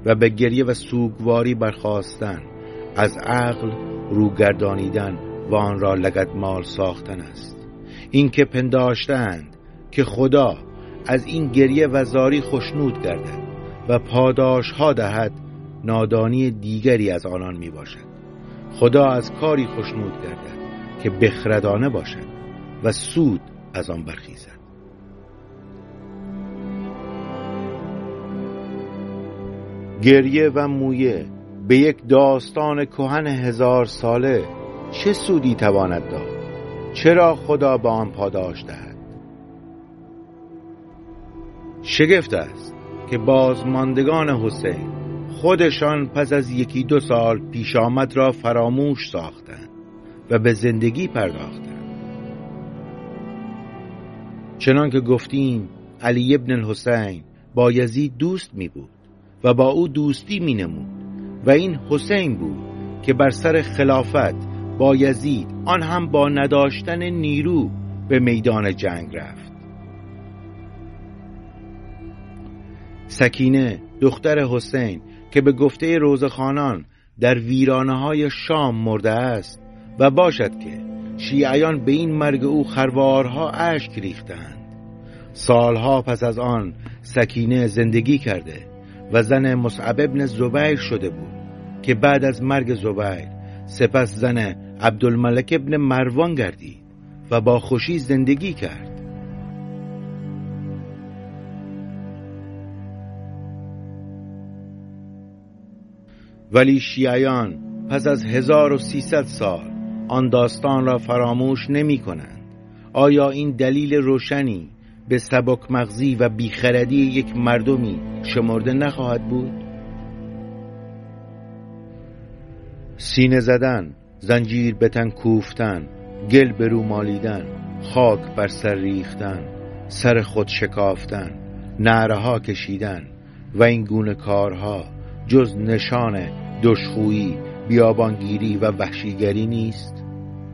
و به گریه و سوگواری برخاستن، از عقل روگردانیدن و آن را لگدمال ساختن است. این که پنداشتند که خدا از این گریه و زاری خشنود گردد و پاداش ها دهد، نادانی دیگری از آنان می باشد. خدا از کاری خشنود گردد که بخردانه باشد و سود از آن برخیزد. گریه و مویه به یک داستان کهن 1000 ساله چه سودی تواند داد؟ چرا خدا به آن پاداش دهد؟ شگفت است که بازماندگان حسین خودشان پس از 1-2 سال پیش آمد را فراموش ساختند و به زندگی پرداختند. چنان که گفتیم علی ابن الحسین با یزید دوست می بود و با او دوستی می نمود و این حسین بود که بر سر خلافت با یزید، آن هم با نداشتن نیرو، به میدان جنگ رفت. سکینه دختر حسین که به گفته روزخوانان در ویرانه‌های شام مرده است و باشد که شیعیان به این مرگ او خروارها اشک ریختند، سالها پس از آن سکینه زندگی کرده و زن مصعب ابن زبیر شده بود که بعد از مرگ زبیر سپس زن عبدالملک ابن مروان گردید و با خوشی زندگی کرد. ولی شیعیان پس از 1300 سال آن داستان را فراموش نمی کنند. آیا این دلیل روشنی به سبک مغزی و بیخردی یک مردمی شمرده نخواهد بود؟ سینه زدن، زنجیر به تن کوفتن، گل به رو مالیدن، خاک بر سر ریختن، سر خود شکافتن، نعره ها کشیدن و این گونه کارها جز نشان دشخویی، بیابانگیری و وحشیگری نیست.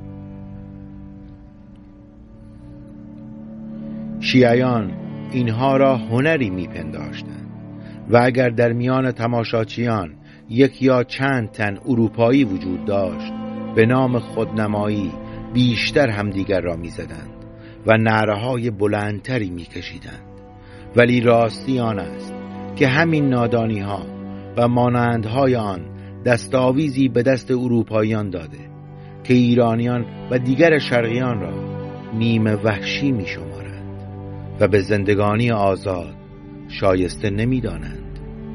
شیعیان اینها را هنری میپنداشتند و اگر در میان تماشاچیان 1 یا چند تن اروپایی وجود داشت، به نام خودنمایی بیشتر همدیگر را میزدند و نعره‌های بلندتری میکشیدند. ولی راستی آن است که همین نادانی‌ها و مانندهای آن دستاویزی به دست اروپاییان داده که ایرانیان و دیگر شرقیان را نیمه وحشی می شمارند و به زندگانی آزاد شایسته نمی دانند.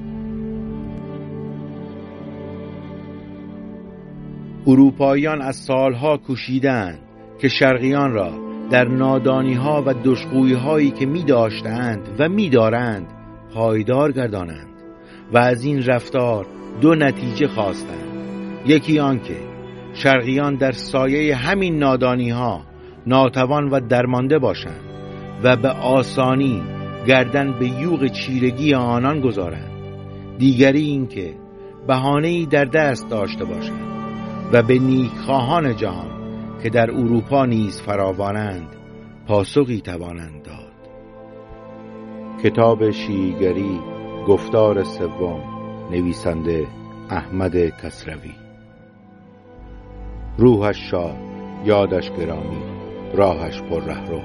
اروپاییان از سالها کوشیدند که شرقیان را در نادانی‌ها و دشخویی‌هایی که می داشتند و می دارند پایدار گردانند و از این رفتار 2 نتیجه خواستند. یکی آن که شرقیان در سایه همین نادانی‌ها ناتوان و درمانده باشند و به آسانی گردن به یوغ چیرگی آنان گذارند. دیگری این که بهانه‌ای در دست داشته باشند و به نیکخواهان جهان که در اروپا نیز فراوانند پاسخی توانند داد. کتاب شیعیگری، گفتار 3، نویسنده احمد کسروی. روحش شاد، یادش گرامی، راهش پر رهرو.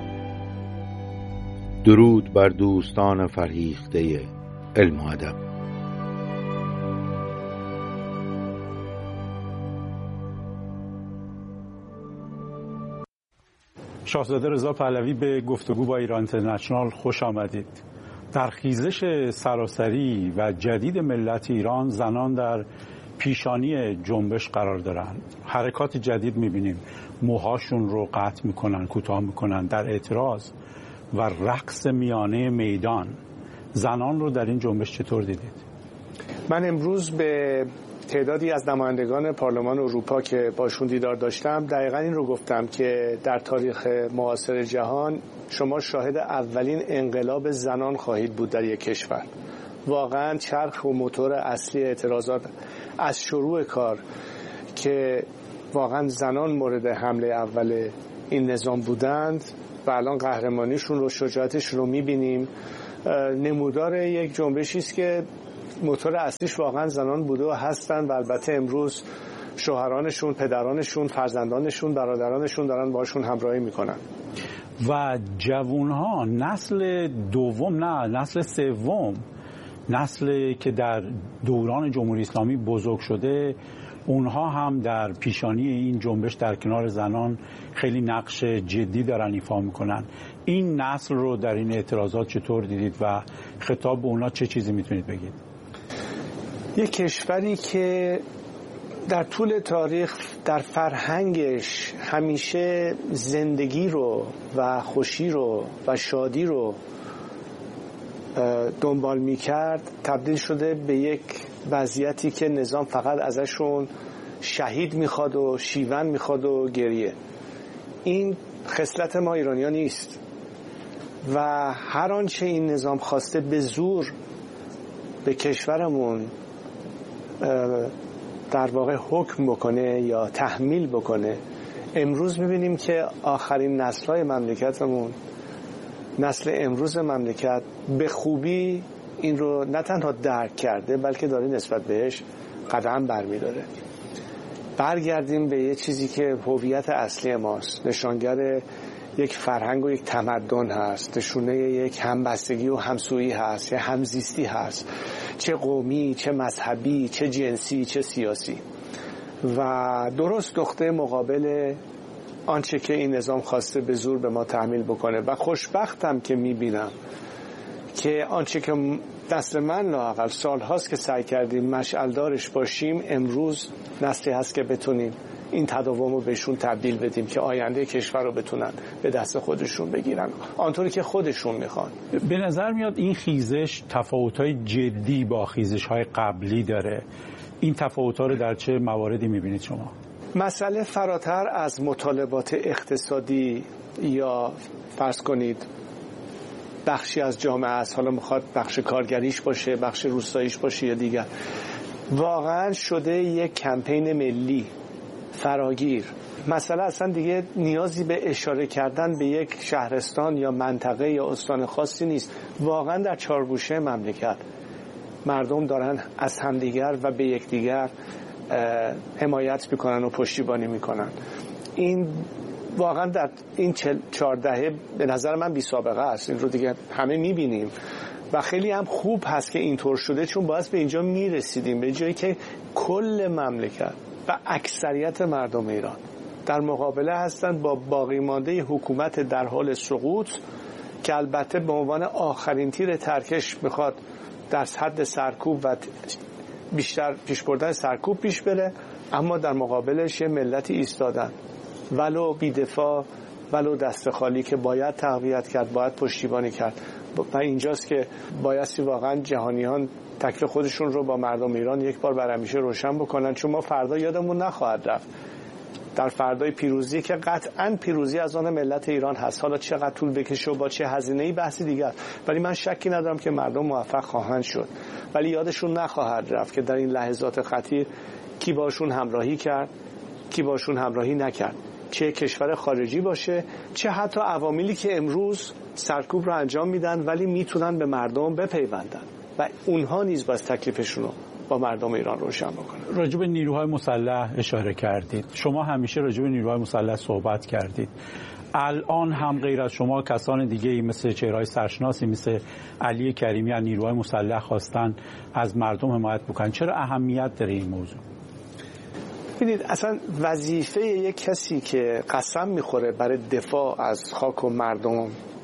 درود بر دوستان فرهیخته علم و ادب. شاهزاده رضا پهلوی به گفتگو با ایران اینترنشنال خوش آمدید. در خیزش سراسری و جدید ملت ایران زنان در پیشانی جنبش قرار دارند. حرکات جدید می‌بینیم، موهاشون رو قطع می‌کنن، کوتاه می‌کنن در اعتراض و رقص میانه میدان. زنان رو در این جنبش چطور دیدید؟ من امروز به تعدادی از نمایندگان پارلمان اروپا که باشون دیدار داشتم دقیقا این رو گفتم که در تاریخ معاصر جهان شما شاهد اولین انقلاب زنان خواهید بود در یک کشور. واقعا چرخ و موتور اصلی اعتراضات از شروع کار که واقعا زنان مورد حمله اول این نظام بودند و الان قهرمانیشون رو، شجاعتشون رو میبینیم. نمودار یک جنبشی است که موتور اصلیش واقعا زنان بوده و هستن و البته امروز شوهرانشون، پدرانشون، فرزندانشون، برادرانشون دارن باشون همراهی میکنن. و جوانها نسل دوم، نه نسل سوم، نسلی که در دوران جمهوری اسلامی بزرگ شده، اونها هم در پیشانی این جنبش در کنار زنان خیلی نقش جدی دارن ایفا میکنن. این نسل رو در این اعتراضات چطور دیدید و خطاب به اونا چه چیزی میتونید بگید؟ یک کشوری که در طول تاریخ در فرهنگش همیشه زندگی رو و خوشی رو و شادی رو دنبال میکرد، تبدیل شده به یک وضعیتی که نظام فقط ازشون شهید میخواد و شیون میخواد و گریه. این خصلت ما ایرانیان نیست و هر آنچه این نظام خواسته به زور به کشورمون در واقع حکم بکنه یا تحمیل بکنه، امروز میبینیم که آخرین نسل‌های مملکتمون، نسل امروز مملکت به خوبی این رو نه تنها درک کرده بلکه داره نسبت بهش قدم برمی‌داره. برگردیم به یه چیزی که هویت اصلی ماست، نشانگر یک فرهنگ و یک تمدن هست، نشونه یک همبستگی و همسویی هست، یا همزیستی هست، چه قومی، چه مذهبی، چه جنسی، چه سیاسی. و درست نقطه مقابل آنچه که این نظام خواسته به زور به ما تحمیل بکنه. و خوشبختم که میبینم که آنچه که نسل من لااقل سال هاست که سعی کردیم مشعلدارش باشیم، امروز نسلی هست که بتونیم این تداوم رو بهشون تبدیل بدیم که آینده کشور رو بتونن به دست خودشون بگیرن آنطوری که خودشون میخوان. به نظر میاد این خیزش تفاوت‌های جدی با خیزش‌های قبلی داره. این تفاوت‌ها رو در چه مواردی میبینید شما؟ مسئله فراتر از مطالبات اقتصادی یا فرض کنید بخشی از جامعه است، حالا میخواد بخش کارگریش باشه، بخش روستاییش باشه یا دیگر، واقعا شده یک کمپین ملی فراگیر. مسئله اصلا دیگه نیازی به اشاره کردن به یک شهرستان یا منطقه یا استان خاصی نیست. واقعا در چارگوشه مملکت مردم دارن از همدیگر و به یکدیگر حمایت میکنن و پشتیبانی میکنن. این واقعا در این 14 به نظر من بی سابقه است. این رو دیگه همه میبینیم و خیلی هم خوب هست که اینطور شده، چون باعث به اینجا میرسیدیم، به جایی که کل مملکت و اکثریت مردم ایران در مقابله هستند با باقی مانده حکومت در حال سقوط که البته به عنوان آخرین تیر ترکش میخواد در حد سرکوب و بیشتر پیش بردن سرکوب پیش بره، اما در مقابلش یه ملتی ایستادن ولو بی‌دفاع ولو دست خالی که باید تقویت کرد، باید پشتیبانی کرد. و اینجاست که بایستی واقعا جهانیان تکلیف خودشون رو با مردم ایران یک بار بر همیشه روشن بکنن، چون ما فردا یادمون نخواهد رفت در فردای پیروزی که قطعاً پیروزی از آن ملت ایران هست. حالا چقدر طول بکشه و با چه هزینه‌ای بحثی دیگر، ولی من شکی ندارم که مردم موفق خواهند شد. ولی یادشون نخواهد رفت که در این لحظات خطیر کی باشون همراهی کرد، کی باشون همراهی نکرد، چه کشور خارجی باشه، چه حتی عواملی که امروز سرکوب رو انجام میدن ولی میتونن به مردم بپیوندن و اونها نیز باز تکلیفشون رو با مردم ایران روشن بکنن. راجع به نیروهای مسلح اشاره کردید. شما همیشه راجع به نیروهای مسلح صحبت کردید. الان هم غیر از شما کسان دیگه‌ای مثل چهره‌های سرشناسی مثل علی کریمی از نیروهای مسلح خواستن از مردم حمایت بکنن. چرا اهمیت داره این موضوع؟ ببینید، اصلا وظیفه یک کسی که قسم میخوره برای دفاع از خاک و مردم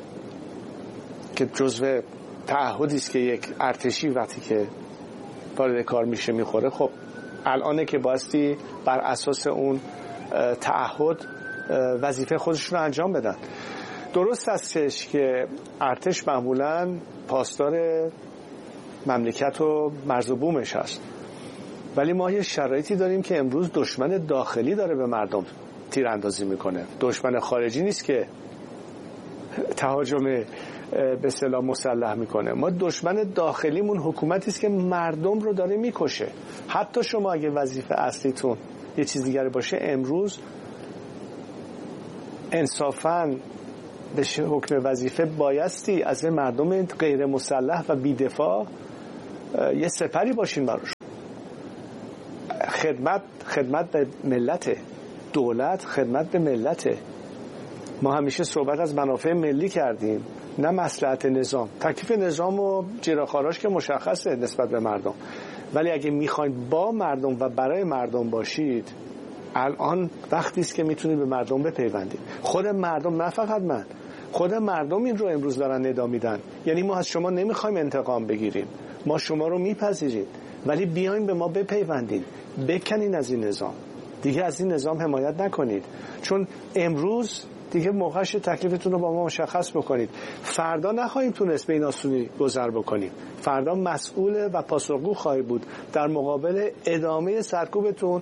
که جزو تعهدی است که یک ارتشی وقتی که وارد کار میشه میخوره، خب الانه که بایستی بر اساس اون تعهد وظیفه خودشون رو انجام بدن. درست هستش که ارتش معمولاً پاسدار مملکت و مرز و بومش هست، ولی ما یه شرایطی داریم که امروز دشمن داخلی داره به مردم تیراندازی میکنه، دشمن خارجی نیست که تهاجم به اصطلاح مسلح میکنه. ما دشمن داخلیمون حکومتی است که مردم رو داره میکشه. حتی شما اگه وظیفه اصلیتون یه چیز دیگه باشه، امروز انصافاً به حکم وظیفه بایستی از مردم غیر مسلح و بی‌دفاع یه سپری باشین براش. خدمت به ملت، دولت خدمت به ملت. ما همیشه صحبت از منافع ملی کردیم، نه مصلحت نظام. تکلیف نظام و جیره‌خواراش که مشخصه نسبت به مردم، ولی اگه میخواین با مردم و برای مردم باشید، الان وقتی است که میتونید به مردم بپیوندید. خود مردم، نه فقط من، خود مردم این رو امروز دارن ندا میدن. یعنی ما از شما نمیخوایم انتقام بگیریم، ما شما رو میپذیریم، ولی بیاین به ما بپیوندید، بکنین از این نظام، دیگه از این نظام حمایت نکنید، چون امروز دیگه موقعش تکلیفتون رو با ما مشخص بکنید. فردا نخواهیم تونست به این آسونی گذر بکنیم. فردا مسئول و پاسخگو خواهی بود در مقابل ادامه سرکوبتون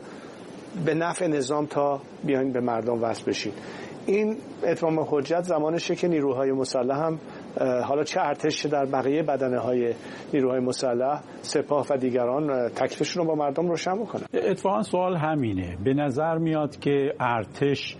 به نفع نظام تا بیاین به مردم وصل بشین. این اتمام حجت زمانشه که نیروهای مسلح هم، حالا چه ارتش در بقیه بدنه‌های نیروهای مسلح، سپاه و دیگران، تکلیفشون رو با مردم روشن بکنن. اتفاقا سوال همینه. به نظر میاد که ارتش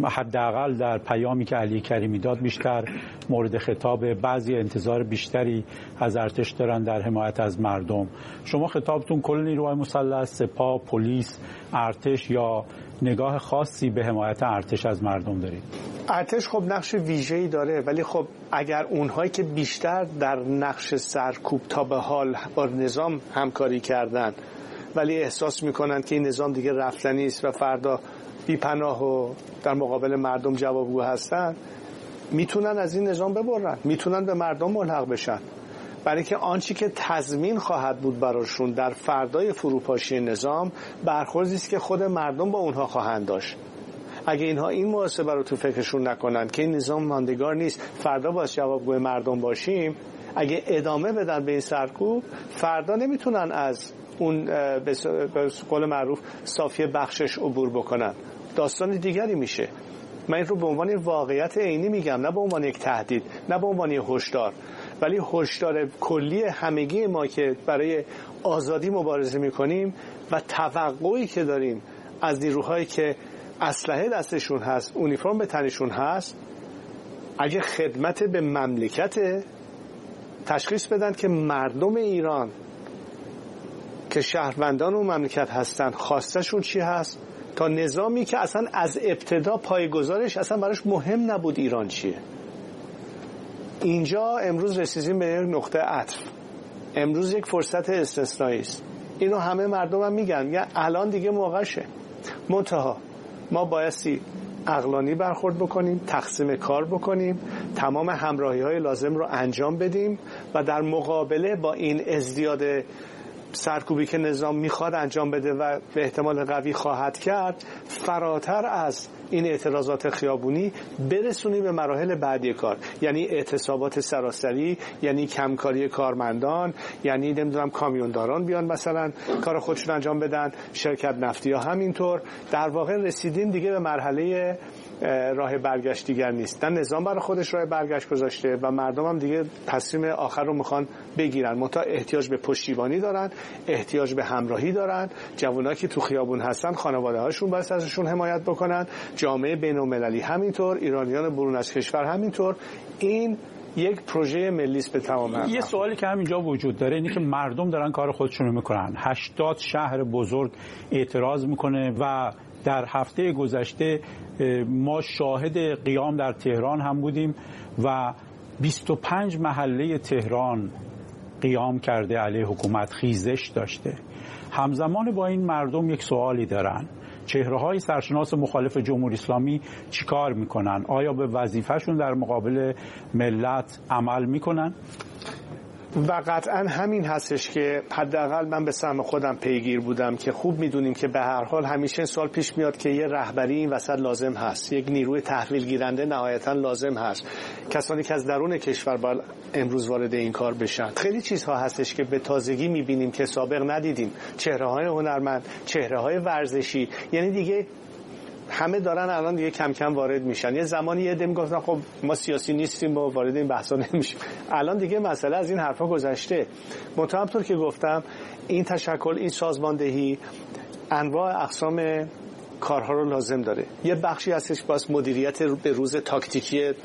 حداقل در پیامی که علی کریمی داد بیشتر مورد خطاب، بعضی انتظار بیشتری از ارتش دارن در حمایت از مردم. شما خطابتون کل نیروهای مسلح، سپاه، پلیس، ارتش، یا نگاه خاصی به حمایت ارتش از مردم دارید؟ ارتش خب نقش ویژه‌ای داره، ولی خب اگر اونهایی که بیشتر در نقش سرکوب تا به حال با نظام همکاری کردن ولی احساس میکنن که این نظام دیگه رفتنی است و فردا بی‌پناه و در مقابل مردم جوابگو هستن، میتونن از این نظام ببرن، میتونن به مردم ملحق بشن، برای که آنچه که تضمین خواهد بود براشون در فردای فروپاشی نظام برخوردی است که خود مردم با اونها خواهند داشت. اگه اینها این محاسبه رو تو فکرشون نکنن که این نظام ماندگار نیست، فردا باز جوابگوی مردم باشیم، اگه ادامه بدن به این سرکوب، فردا نمیتونن از اون به قول معروف صافی بخشش عبور بکنن، داستان دیگری میشه. من این رو به عنوان واقعیت عینی میگم، نه به عنوان یک تهدید، نه به عنوان یک هشدار، ولی هشدار کلی همگی ما که برای آزادی مبارزه میکنیم و توقعی که داریم از نیروهایی که اسلحه دستشون هست، اونیفرم به تنشون هست، اگه خدمت به مملکت، تشخیص بدن که مردم ایران که شهروندان اون مملکت هستن خواستشون چی هست، تا نظامی که اصلا از ابتدا پایه‌گذارش اصلا براش مهم نبود ایران چیه. اینجا امروز رسیدیم به یک نقطه عطف. امروز یک فرصت استثنایی است. اینو همه مردم هم میگن الان دیگه موقعشه. منتها ما بایستی عقلانی برخورد بکنیم، تقسیم کار بکنیم، تمام همراهی‌های لازم رو انجام بدیم و در مقابله با این ازدیاد سرکوبی که نظام میخواد انجام بده و به احتمال قوی خواهد کرد، فراتر از این اعتراضات خیابونی برسونیم به مراحل بعدی کار، یعنی اعتصابات سراسری، یعنی کمکاری کارمندان، یعنی نمیدونم کامیونداران بیان مثلا کار خودشون انجام بدن، شرکت نفتی ها همینطور. در واقع رسیدیم دیگه به مرحله راه برگشت دیگر نیست. نه نظام برای خودش راه برگشت گذاشته و مردم هم دیگه تصمیم آخر رو میخوان بگیرن. منتها احتیاج به پشتیبانی دارن، احتیاج به همراهی دارن. جوانایی که تو خیابون هستن خانواده هاشون باید ازشون حمایت بکنن، جامعه بین‌المللی همینطور، ایرانیان برون از کشور همینطور. این یک پروژه ملی است به تمام. یه سوالی که همینجا وجود داره اینه که مردم دارن کار خودشون رو میکنن. 80 شهر بزرگ اعتراض میکنه و در هفته گذشته ما شاهد قیام در تهران هم بودیم و 25 محله تهران قیام کرده علیه حکومت، خیزش داشته. همزمان با این مردم یک سوالی دارن: چهره‌های سرشناس مخالف جمهوری اسلامی چیکار میکنن؟ آیا به وظیفه‌شون در مقابل ملت عمل میکنن؟ و قطعا همین هستش که حداقل من به سهم خودم پیگیر بودم که خوب میدونیم که به هر حال همیشه این سوال پیش میاد که یه رهبری این وسط لازم هست، یک نیروی تحویل گیرنده نهایتا لازم هست، کسانی که از درون کشور باید امروز وارد این کار بشن. خیلی چیزها هستش که به تازگی میبینیم که سابق ندیدیم، چهره‌های هنرمند، چهره‌های ورزشی، یعنی دیگه همه دارن الان دیگه کم کم وارد میشن. یه زمانی یه دم گفتن خب ما سیاسی نیستیم و وارد این بحثا نمیشیم. الان دیگه مسئله از این حرفا گذشته. همونطور که گفتم این تشکل، این سازماندهی انواع اقسام کارها رو لازم داره. یه بخشی هستش باز مدیریت به روز تاکتیکی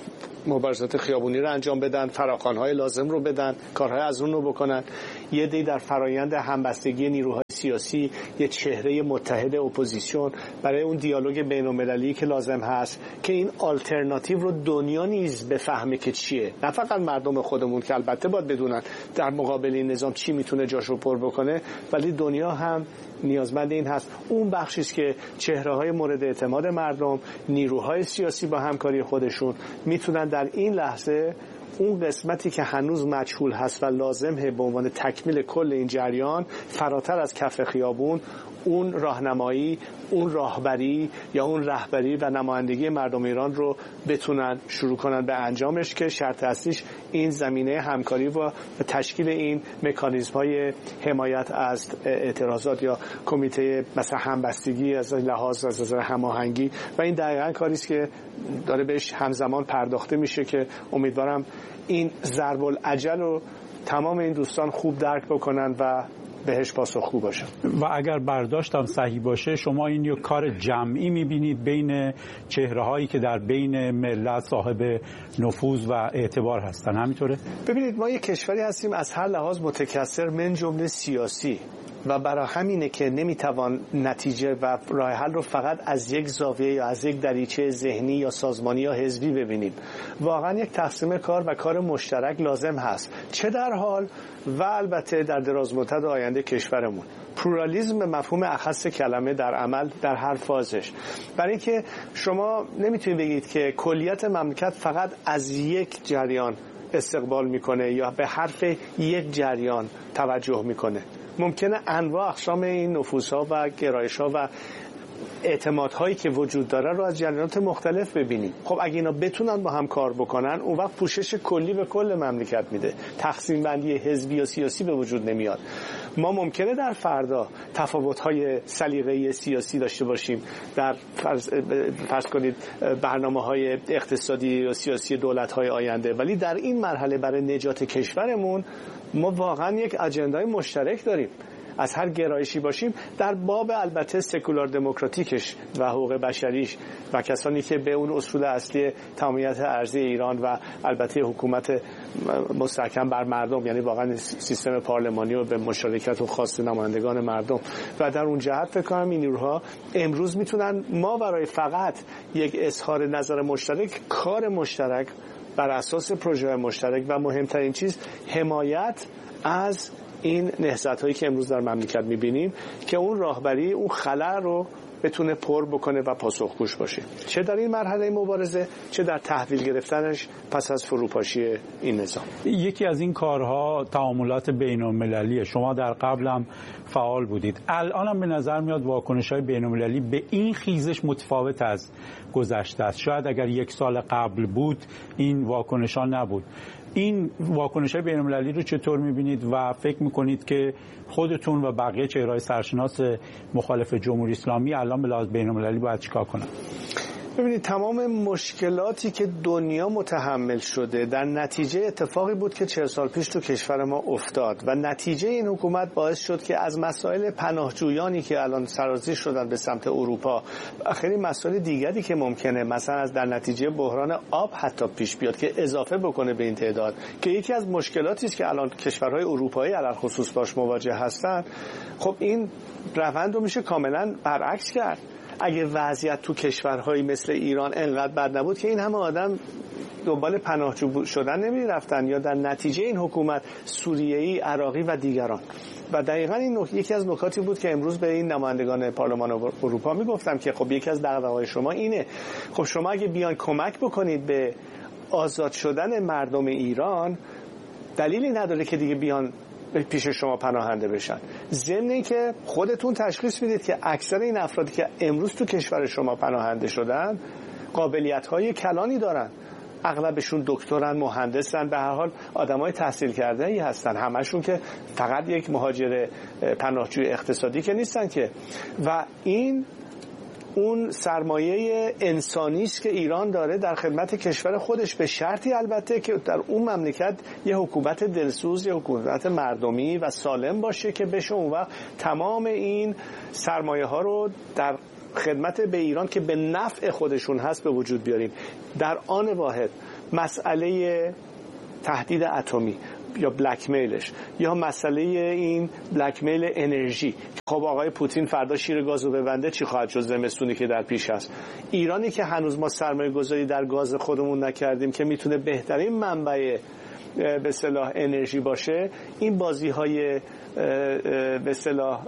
مبارزات خیابونی رو انجام بدن، فراخوان‌های لازم رو بدن، کارهای از اون رو بکنن. یه عده‌ای در فرایند همبستگی نیروهای سیاسی یه چهره متحد اپوزیسیون برای اون دیالوگ بین‌المللی که لازم هست که این آلترناتیو رو دنیا نیز بفهمه که چیه، نه فقط مردم خودمون که البته باید بدونن در مقابل این نظام چی میتونه جاشو پر بکنه، ولی دنیا هم نیازمند این هست. اون بخشی است که چهره‌های مورد اعتماد مردم، نیروهای سیاسی با همکاری خودشون میتونن در این لحظه اون قسمتی که هنوز مجهول هست و لازمه به عنوان تکمیل کل این جریان فراتر از کف خیابون، اون راهنمایی، اون راهبری یا اون رهبری و نمایندگی مردم ایران رو بتونن شروع کنن به انجامش، که شرط اصلیش این زمینه همکاری و تشکیل این مکانیزم‌های حمایت از اعتراضات یا کمیته مثلا همبستگی از لحاظ از هماهنگی، و این دقیقاً کاری است که داره بهش همزمان پرداخته میشه که امیدوارم این ضرب العجل رو تمام این دوستان خوب درک بکنن و بهش پاسخگو باشن. و اگر برداشتم صحیح باشه شما این یک کار جمعی میبینید بین چهره‌هایی که در بین ملت صاحب نفوذ و اعتبار هستن، همینطوره؟ ببینید ما یک کشوری هستیم از هر لحاظ متکثر من جمله سیاسی، و برای همینه که نمیتوان نتیجه و راه حل رو فقط از یک زاویه یا از یک دریچه ذهنی یا سازمانی یا حزبی ببینیم. واقعا یک تقسیم کار و کار مشترک لازم هست، چه در حال و البته در درازمدت آینده کشورمون. پلورالیسم به مفهوم اخص کلمه در عمل در هر فازش، برای اینکه شما نمیتونید بگید که کلیت مملکت فقط از یک جریان استقبال میکنه یا به حرف یک جریان توجه میکنه. ممکنه انواع اقسام این نفوذها و گرایش‌ها و اعتمادهایی که وجود داره رو از جریانات مختلف ببینیم. خب اگه اینا بتونن با هم کار بکنن، اون وقت پوشش کلی به کل مملکت میده، تقسیم بندی حزبی یا سیاسی به وجود نمیاد. ما ممکنه در فردا تفاوت‌های سلیقه‌ای سیاسی داشته باشیم در فرض کنید برنامه‌های اقتصادی و سیاسی دولت‌های آینده، ولی در این مرحله برای نجات کشورمون ما واقعا یک اجندای مشترک داریم. از هر گرایشی باشیم، در باب البته سکولار دموکراتیکش و حقوق بشریش و کسانی که به اون اصول اصلی تمامیت ارضی ایران و البته حکومت مستحکم بر مردم، یعنی واقعا سیستم پارلمانی و به مشارکت و خاص نمایندگان مردم، و در اون جهت فکر کنم این نیروها امروز میتونن ما برای فقط یک اظهار نظر مشترک، کار مشترک بر اساس پروژه مشترک و مهمترین چیز حمایت از این نهضت‌هایی که امروز در مملکت می‌بینیم، که اون راهبری اون خلأ رو بتونه پر بکنه و پاسخگوش باشه، چه در این مرحله مبارزه، چه در تحویل گرفتنش پس از فروپاشی این نظام. یکی از این کارها تعاملات بین‌المللیه. شما در قبل هم فعال بودید. الان هم به نظر میاد واکنش‌های بین‌المللی به این خیزش متفاوت از گذشته است. شاید اگر یک سال قبل بود این واکنش‌ها نبود. این واکنش‌های بین‌المللی رو چطور می‌بینید و فکر می‌کنید که خودتون و بقیه چهره‌های سرشناس مخالف جمهوری اسلامی الان به لحاظ بین‌المللی باید چیکار کنن؟ ببینید تمام مشکلاتی که دنیا متحمل شده در نتیجه اتفاقی بود که 40 سال پیش تو کشور ما افتاد، و نتیجه این حکومت باعث شد که از مسائل پناهجویانی که الان سرازیر شدن به سمت اروپا و خیلی مسائل دیگری که ممکنه مثلا از در نتیجه بحران آب حتی پیش بیاد که اضافه بکنه به این تعداد، که یکی از مشکلاتی است که الان کشورهای اروپایی علل خصوص باش مواجه هستن. خب این روند رو میشه کاملا برعکس کرد. اگه وضعیت تو کشورهایی مثل ایران انقدر بد نبود که این همه آدم دنبال پناهجو شدن نمی‌رفتن، یا در نتیجه این حکومت سوریه‌ای، عراقی و دیگران. و دقیقاً این یکی از نکاتی بود که امروز به این نمایندگان پارلمان اروپا میگفتم که خب یکی از دغدغه‌های شما اینه، خب شما اگه بیان کمک بکنید به آزاد شدن مردم ایران، دلیلی نداره که دیگه بیان پیش شما پناهنده بشن. ضمن اینکه خودتون تشخیص میدید که اکثر این افرادی که امروز تو کشور شما پناهنده شدن قابلیت‌های کلانی دارن، اغلبشون دکترن، مهندسن، به هر حال آدمای تحصیل کرده‌ای هستن، همشون که فقط یک مهاجر پناهجوی اقتصادی که نیستن که. و این اون سرمایه انسانی است که ایران داره در خدمت کشور خودش، به شرطی البته که در اون مملکت یه حکومت دلسوز، یه حکومت مردمی و سالم باشه که بشه اون وقت تمام این سرمایه ها رو در خدمت به ایران که به نفع خودشون هست به وجود بیاریم. در آن واحد مسئله تهدید اتمی یا بلک میلش، یا مسئله این بلک میل انرژی. خب آقای پوتین فردا شیر گازو ببنده چی خواهد شد زمستونی که در پیش است؟ ایرانی که هنوز ما سرمایه گذاری در گاز خودمون نکردیم که میتونه بهترین منبع به اصطلاح انرژی باشه، این بازی های به اصطلاح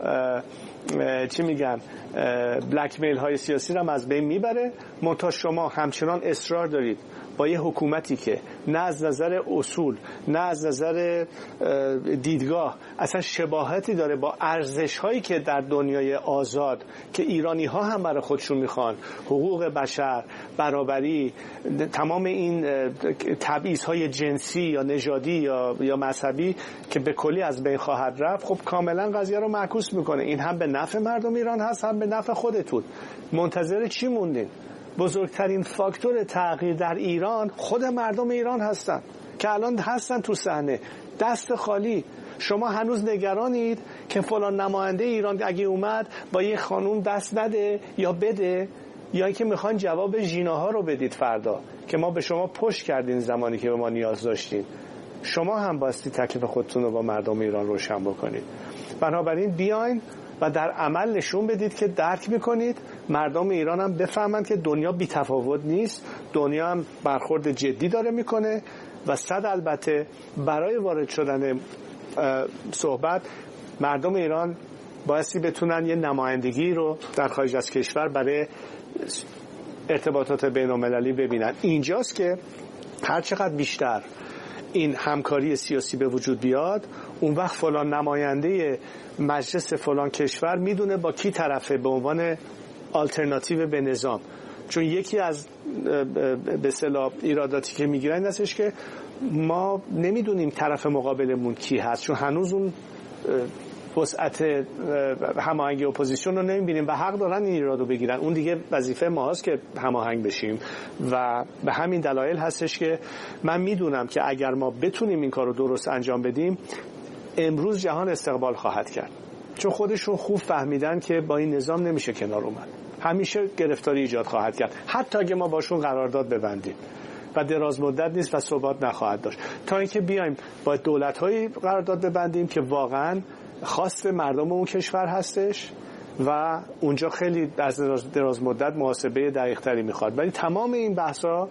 چی میگن بلک میل های سیاسی رو از بین میبره. منتها شما همچنان اصرار دارید با یه حکومتی که نه از نظر اصول نه از نظر دیدگاه اصلا شباهتی داره با ارزش هایی که در دنیای آزاد که ایرانی ها هم برای خودشون میخوان، حقوق بشر، برابری، تمام این تبعیض های جنسی یا نژادی یا مذهبی که به کلی از بین خواهد رفت، خب کاملا قضیه رو معکوس میکنه. این هم به نفع مردم ایران هست هم به نفع خودتون. منتظر چی موندین؟ بزرگترین فاکتور تغییر در ایران خود مردم ایران هستن که الان هستن تو صحنه دست خالی. شما هنوز نگرانید که فلان نماینده ایران اگه اومد با یه خانوم دست نده یا بده، یا اینکه میخوان جواب ژیناها رو بدید فردا که ما به شما پشت کردین زمانی که به ما نیاز داشتین. شما هم باستی تکلیف خودتون رو با مردم ایران روشن بکنید. بنابراین بیاین و در عمل نشون بدید که درک میکنید، مردم ایران هم بفهمند که دنیا بی تفاوت نیست، دنیا هم برخورد جدی داره میکنه و البته برای وارد شدن صحبت مردم ایران بایستی بتونن یه نمایندگی رو در خارج از کشور برای ارتباطات بین المللی ببینن. اینجاست که هر چقدر بیشتر این همکاری سیاسی به وجود بیاد، اون وقت فلان نماینده مجلس فلان کشور میدونه با کی طرفه به عنوان آلترناتیو به نظام. چون یکی از به اصطلاح ایراداتی که میگیرن این هستش که ما نمیدونیم طرف مقابلمون کی هست، چون هنوز اون وسعت هماهنگی اپوزیسیون رو نمیبینیم و حق دارن این ایرادو بگیرن. اون دیگه وظیفه ماست که هماهنگ بشیم و به همین دلایل هستش که من میدونم که اگر ما بتونیم این کار رو درست انجام بدیم، امروز جهان استقبال خواهد کرد، چون خودشون خوب فهمیدن که با این نظام نمیشه کنار اومد، همیشه گرفتاری ایجاد خواهد کرد، حتی اگه ما باشون قرارداد ببندیم و دراز مدت نیست و ثبات نخواهد داشت. تا اینکه بیایم با دولت‌های قرارداد ببندیم که واقعاً خواست مردم اون کشور هستش و اونجا خیلی از دراز مدت محاسبه دقیق‌تری میخواد. ولی تمام این بحث‌ها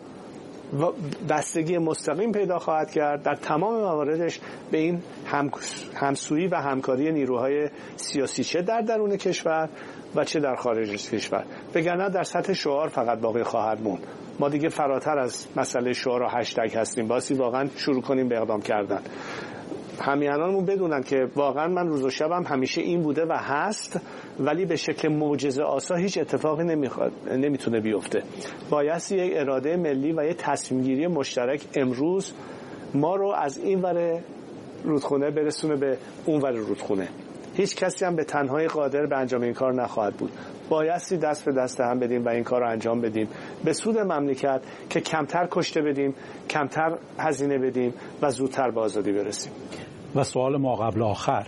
بستگی مستقیم پیدا خواهد کرد در تمام مواردش به این همسویی و همکاری نیروهای سیاسی، چه در درون کشور و چه در خارج از کشور. وگرنه در سطح شعار فقط باقی خواهد موند. ما دیگه فراتر از مسئله شعار و هشتگ هستیم، باسی واقعا شروع کنیم به اقدام کردن. همیهنانمون بدونن که واقعا من روز و شبم همیشه این بوده و هست، ولی به شکل معجزه آسا هیچ اتفاقی نمیتونه بیفته. بایستی یک اراده ملی و یک تصمیم گیری مشترک امروز ما رو از این ور رودخونه برسونه به اون ور رودخونه. هیچ کسی هم به تنهایی قادر به انجام این کار نخواهد بود. بایستی دست به دست هم بدیم و این کار رو انجام بدیم به سود مملکت که کمتر کشته بدیم، کمتر هزینه بدیم و زودتر به آزادی برسیم. و سوال ما قبل آخر،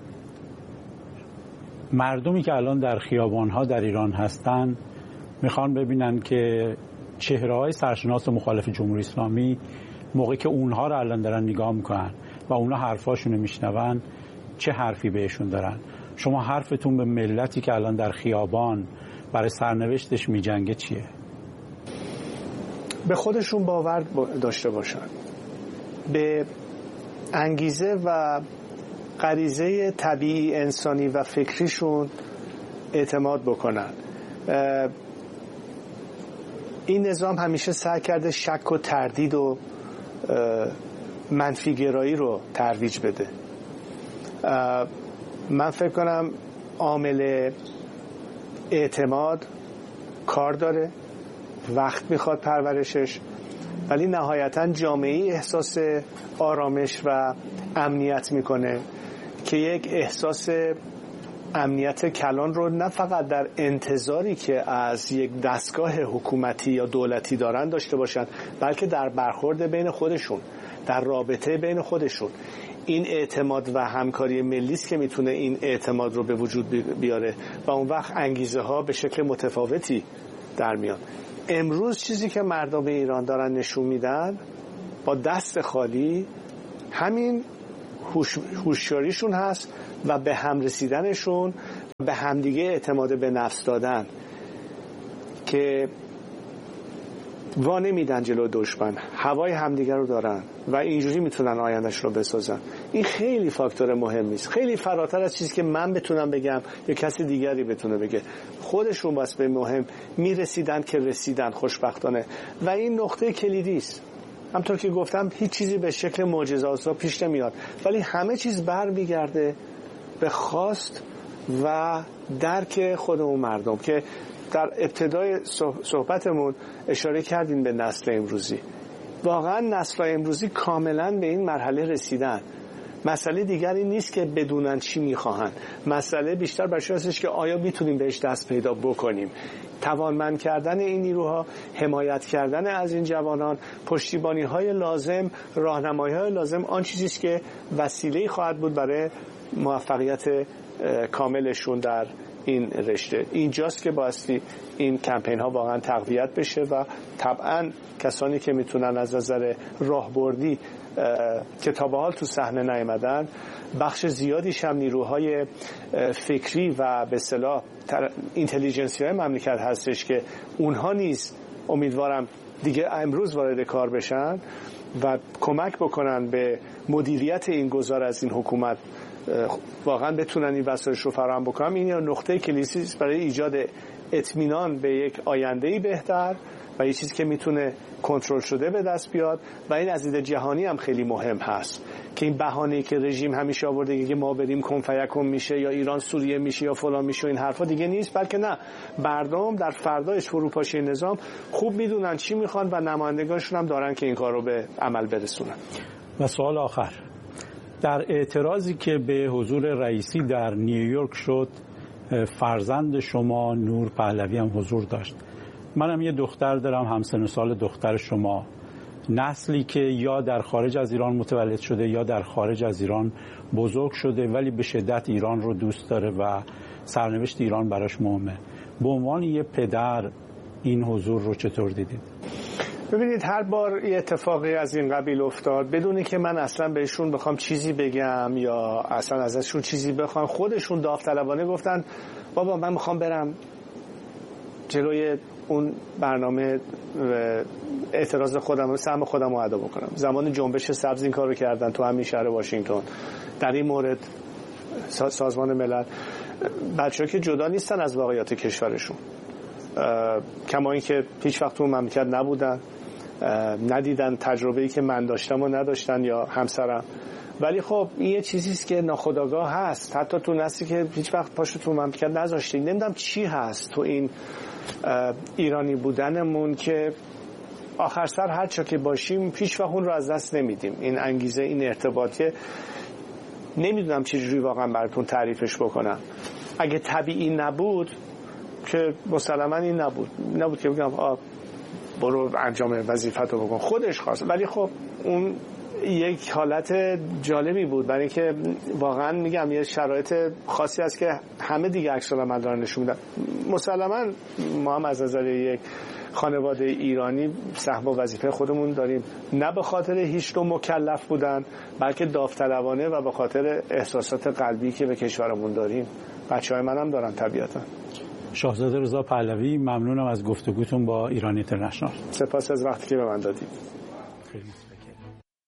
مردمی که الان در خیابان‌ها در ایران هستن میخوان ببینن که چهره‌های سرشناس و مخالف جمهوری اسلامی موقعی که اونها رو الان دارن نگاه میکنن و اونها حرفاشون رو میشنون چه حرفی بهشون دارن. شما حرفتون به ملتی که الان در خیابان برای سرنوشتش میجنگه چیه؟ به خودشون باور داشته باشن، به انگیزه و غریزه طبیعی انسانی و فکریشون اعتماد بکنن. این نظام همیشه سعی کرده شک و تردید و منفیگرایی رو ترویج بده. من فکر کنم عامل اعتماد کار داره، وقت میخواد پرورشش، ولی نهایتاً جامعه‌ای احساس آرامش و امنیت میکنه که یک احساس امنیت کلان رو نه فقط در انتظاری که از یک دستگاه حکومتی یا دولتی دارن داشته باشن، بلکه در برخورد بین خودشون، در رابطه بین خودشون. این اعتماد و همکاری ملی است که میتونه این اعتماد رو به وجود بیاره و اون وقت انگیزه ها به شکل متفاوتی در میان. امروز چیزی که مردم ایران دارن نشون میدن با دست خالی همین هوشیاریشون هست و به هم رسیدنشون، به همدیگه اعتماد به نفس دادن که نمیدن جلو دشمن، هوای همدیگه رو دارن و اینجوری میتونن آیندهش رو بسازن. این خیلی فاکتور مهمی است، خیلی فراتر از چیزی که من بتونم بگم یا کسی دیگری بتونه بگه. خودشون بس به مهم میرسیدن که رسیدن خوشبختانه و این نقطه کلیدی است. همطور که گفتم هیچ چیزی به شکل معجزه‌آسا پیش نمیاد، ولی همه چیز برمیگرده به خواست و درک خودمون مردم که در ابتدای صحبتمون اشاره کردیم به نسل امروزی. واقعا نسل امروزی کاملا به این مرحله رسیدن. مسئله دیگری نیست که بدونن چی میخواهن، مسئله بیشتر برش هستش که آیا میتونیم بهش دست پیدا بکنیم. توانمند کردن این نیروها، حمایت کردن از این جوانان، پشتیبانی های لازم، راهنمایی های لازم، آن چیزیست که وسیله‌ای خواهد بود برای موفقیت کاملشون در این رشته. اینجاست که بایستی این کمپین ها واقعا تقویت بشه و طبعا کسانی که میتونن از نظر راهبردی که تا به حال تو صحنه نیامدن، بخش زیادیش هم نیروهای فکری و به اصطلاح اینتلیجنسی های مملکت هستش که اونها نیز امیدوارم دیگه امروز وارد کار بشن و کمک بکنن به مدیریت این گذار از این حکومت، واقعا بتونن این وسایل رو فراهم بکنن. این نقطه کلیدی است برای ایجاد اطمینان به یک آینده‌ای بهتر و یه چیزی که میتونه کنترل شده به دست بیاد و این از دید جهانی هم خیلی مهم هست که این بهانه‌ای که رژیم همیشه آورده که ما بریم کن فیکون میشه یا ایران سوریه میشه یا فلان میشه، این حرفا دیگه نیست، بلکه نه، مردم در فردایش فروپاشی نظام خوب میدونن چی میخوان و نمایندگانشون هم دارن که این کار رو به عمل برسونن. و سوال آخر، در اعتراضی که به حضور رئیسی در نیویورک شد، فرزند شما نور پهلوی هم حضور داشت. منم یه دختر دارم همسن و سال دختر شما، نسلی که یا در خارج از ایران متولد شده یا در خارج از ایران بزرگ شده ولی به شدت ایران رو دوست داره و سرنوشت ایران براش مهمه. به عنوان یه پدر این حضور رو چطور دیدید؟ ببینید، هر بار یه اتفاقی از این قبیل افتاد بدونی که من اصلا بهشون بخوام چیزی بگم یا اصلا ازشون چیزی بخوام، خودشون داوطلبانه گفتن بابا من میخوام برم جلوی اون برنامه اعتراض خودم، سهم خودم رو ادا بکنم. زمان جنبش سبز این کار رو کردن تو همین شهر واشنگتن. در این مورد سازمان ملل بچه‌ها که جدا نیستن از واقعیت کشورشون، کما این که هیچ وقت تو مملکت نبودن، ندیدن تجربه‌ای که من داشتم و نداشتن یا همسرم، ولی خب این یه چیزیست که ناخودآگاه هست، حتی تو نسلی که هیچ وقت پاشو تو مملکت نذاشتیم. نمیدونم چی هست تو این ایرانی بودنمون که آخر سر هر چا که باشیم هیچ وقت اون رو از دست نمیدیم. این انگیزه، این ارتباطه، نمیدونم چجوری واقعا براتون تعریفش بکنم. اگه طبیعی نبود که مسلما این نبود که بگم برو انجام وظیفتو بکن، خودش خواست. ولی خب اون یک حالت جالبی بود، برای اینکه واقعا میگم یه شرایط خاصی هست که همه دیگه عکس العمل دارن نشون میدن. مسلما ما هم از نظر یک خانواده ایرانی سهم و وظیفه خودمون داریم، نه به خاطر هیچ نوع مکلف بودن، بلکه داوطلبانه و به خاطر احساسات قلبی که به کشورمون داریم. بچه‌های منم دارن طبیعتا. شاهزاده رضا پهلوی، ممنونم از گفتگوتون با ایران اینترنشنال. سپاس از وقتی که به من دادید. خیلی